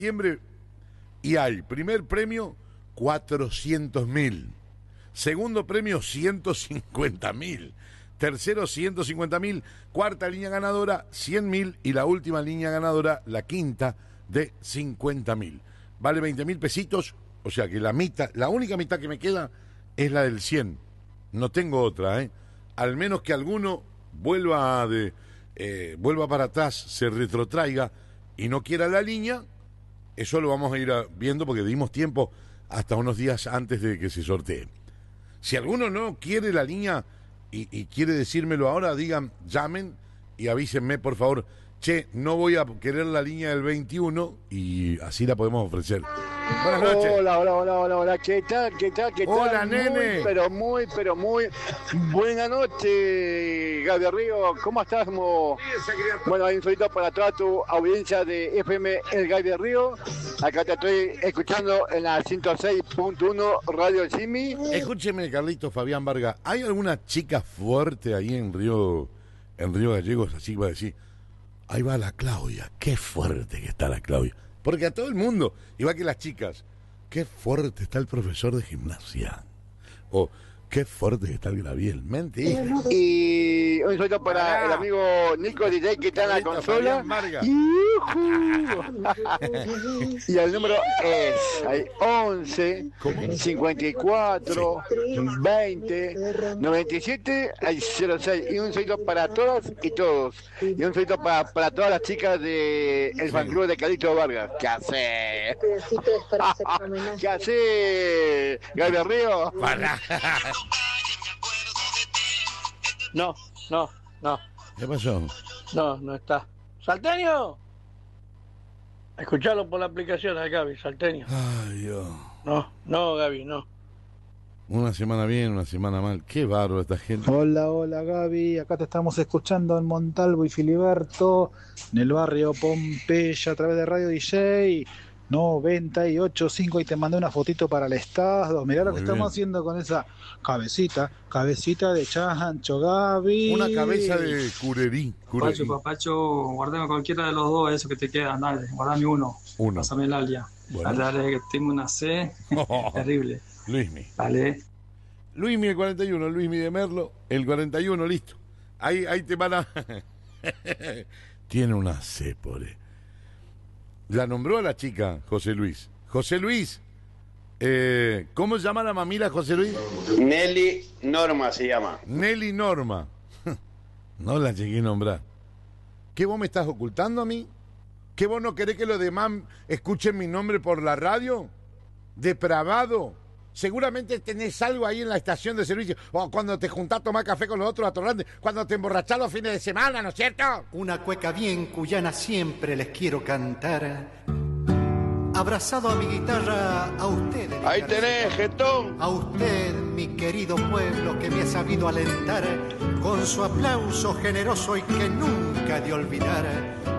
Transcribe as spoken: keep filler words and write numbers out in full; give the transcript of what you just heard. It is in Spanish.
Septiembre y hay primer premio cuatrocientos mil, segundo premio ciento cincuenta mil, tercero ciento cincuenta mil, cuarta línea ganadora cien mil y la última línea ganadora, la quinta, de cincuenta mil. Vale veinte mil pesitos, o sea que la mitad, la única mitad que me queda es la del cien. No tengo otra, ¿eh? Al menos que alguno vuelva de eh, vuelva para atrás, se retrotraiga y no quiera la línea. Eso lo vamos a ir a, viendo porque dimos tiempo hasta unos días antes de que se sortee. Si alguno no quiere la línea y, y quiere decírmelo ahora, digan, llamen y avísenme, por favor. Che, no voy a querer la línea del veintiuno y así la podemos ofrecer. Buenas noches. Hola, hola, hola, hola, hola. ¿Qué tal? ¿Qué tal? ¿Qué tal? Hola, nene. Muy, pero muy, pero muy buena noche, Gaby Río. ¿Cómo estás? ¿Cómo... Bueno, hay un solito para toda tu audiencia de F M El Gaby Río. Acá te estoy escuchando en la ciento seis punto uno Radio Jimmy. Escúcheme, Carlito Fabián Vargas. ¿Hay alguna chica fuerte ahí en Río, en Río Gallegos? Así va a decir, ahí va la Claudia. Qué fuerte que está la Claudia. Porque a todo el mundo, igual que las chicas, qué fuerte está el profesor de gimnasia. O qué fuerte que está el Graviel. Mentira. Y un saludo para ah, el amigo Nico D J que está en la consola. Y el número es hay once, ¿cómo? cincuenta y cuatro, sí. veinte, noventa y siete, hay cero seis. Y un saludo para todas y todos. Y un saludo para, para todas las chicas del de fan club de Calixto Vargas. ¿Qué hace? ¿Qué hace, Gaby Río? Para. No, no, no. ¿Qué pasó? No, no está. ¡Salteño! Escuchalo por la aplicación a Gaby, Salteño. Ay, Dios. No, no, Gaby, no. Una semana bien, una semana mal. Qué bárbaro esta gente. Hola, hola, Gaby. Acá te estamos escuchando en Montalvo y Filiberto, en el barrio Pompeya, a través de Radio D J noventa y ocho punto cinco, y te mandé una fotito para el estado. Mirá lo que estamos haciendo con esa cabecita, cabecita de chancho, Gaby. Una cabeza de curerí. curerí. Papacho, papacho, guardame cualquiera de los dos, eso que te quedan, dale, guardame uno. Uno. Pásame el alia. Bueno. Dale, dale, que tengo una C oh, terrible. Luismi. Dale. Luismi el cuarenta y uno, Luismi de Merlo, el cuarenta y uno, listo. Ahí, ahí te van a... Tiene una C, pobre. La nombró a la chica, José Luis. José Luis, eh, ¿cómo se llama la mamila, José Luis? Nelly Norma se llama. Nelly Norma. No la llegué a nombrar. ¿Qué vos me estás ocultando a mí? ¿Qué vos no querés que los demás escuchen mi nombre por la radio? Depravado. Seguramente tenés algo ahí en la estación de servicio, o cuando te juntás a tomar café con los otros atorrantes, cuando te emborrachás los fines de semana, ¿no es cierto? Una cueca bien cuyana siempre les quiero cantar. Abrazado a mi guitarra, a usted. Ahí tenés, jetón. A usted, mi querido pueblo, que me ha sabido alentar con su aplauso generoso y que nunca de olvidar.